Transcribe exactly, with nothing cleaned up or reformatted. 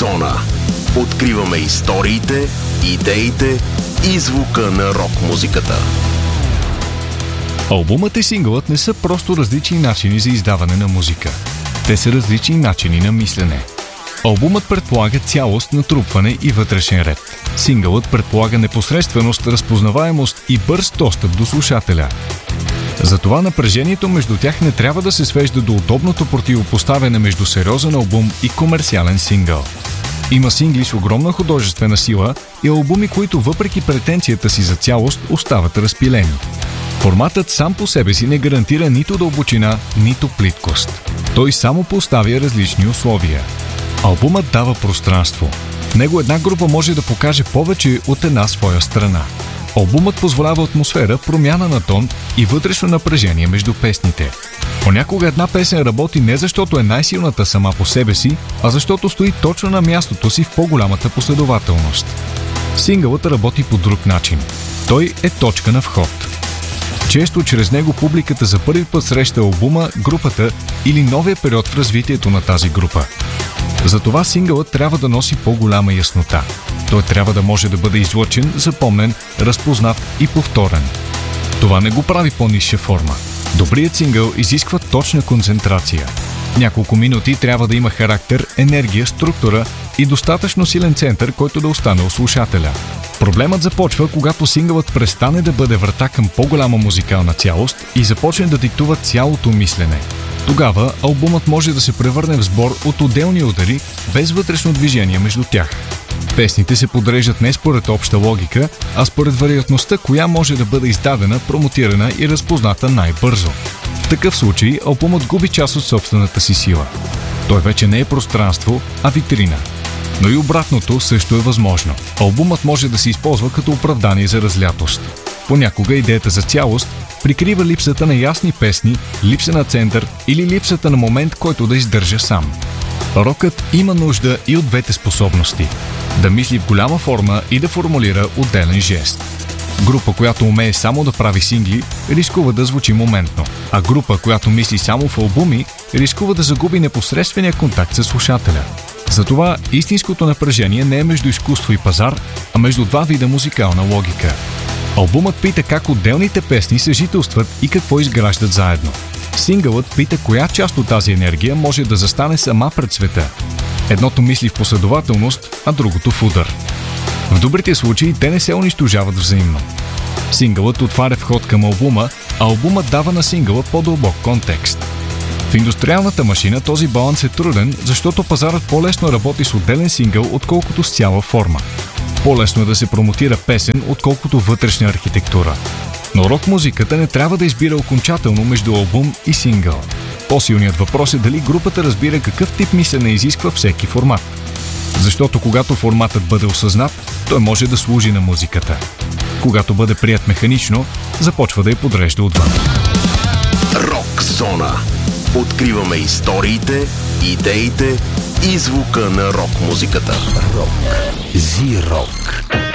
Зона. Откриваме историите, идеите и звука на рок-музиката. Албумът и сингълът не са просто различни начини за издаване на музика. Те са различни начини на мислене. Албумът предполага цялост, натрупване и вътрешен ред. Сингълът предполага непосредственост, разпознаваемост и бърз достъп до слушателя. Затова напрежението между тях не трябва да се свежда до удобното противопоставяне между сериозен албум и комерциален сингъл. Има сингли с огромна художествена сила и албуми, които въпреки претенцията си за цялост остават разпилени. Форматът сам по себе си не гарантира нито дълбочина, нито плиткост. Той само поставя различни условия. Албумът дава пространство. В него една група може да покаже повече от една своя страна. Албумът позволява атмосфера, промяна на тон и вътрешно напрежение между песните. Понякога една песен работи не защото е най-силната сама по себе си, а защото стои точно на мястото си в по-голямата последователност. Сингълът работи по друг начин. Той е точка на вход. Често чрез него публиката за първи път среща албума, групата или новия период в развитието на тази група. Затова сингълът трябва да носи по-голяма яснота. Той трябва да може да бъде излъчен, запомнен, разпознат и повторен. Това не го прави по-нисша форма. Добрият сингъл изисква точна концентрация. Няколко минути трябва да има характер, енергия, структура и достатъчно силен център, който да остане у слушателя. Проблемът започва, когато сингълът престане да бъде врата към по-голяма музикална цялост и започне да диктува цялото мислене. Тогава албумът може да се превърне в сбор от отделни удари, без вътрешно движение между тях. Песните се подреждат не според обща логика, а според вероятността, коя може да бъде издадена, промотирана и разпозната най-бързо. В такъв случай албумът губи част от собствената си сила. Той вече не е пространство, а витрина. Но и обратното също е възможно. Албумът може да се използва като оправдание за разлятост. Понякога идеята за цялост прикрива липсата на ясни песни, липса на център или липсата на момент, който да издържа сам. Рокът има нужда и от двете способности – да мисли в голяма форма и да формулира отделен жест. Група, която умее само да прави сингли, рискува да звучи моментно, а група, която мисли само в албуми, рискува да загуби непосредствения контакт с слушателя. Затова истинското напрежение не е между изкуство и пазар, а между два вида музикална логика. Албумът пита как отделните песни съжителстват и какво изграждат заедно. Сингълът пита коя част от тази енергия може да застане сама пред света. Едното мисли в последователност, а другото в удар. В добрите случаи те не се унищожават взаимно. Сингълът отваря вход към албума, а албумът дава на сингъла по-дълбок контекст. В индустриалната машина този баланс е труден, защото пазарът по-лесно работи с отделен сингъл, отколкото с цяла форма. По-лесно е да се промотира песен, отколкото вътрешна архитектура. Но рок-музиката не трябва да избира окончателно между албум и сингъл. По-силният въпрос е дали групата разбира какъв тип мислене изисква всеки формат. Защото когато форматът бъде осъзнат, той може да служи на музиката. Когато бъде прият механично, започва да я подрежда отвън. Рок-зона. Откриваме историите, идеите и звука на рок-музиката. Рок. Зи-рок.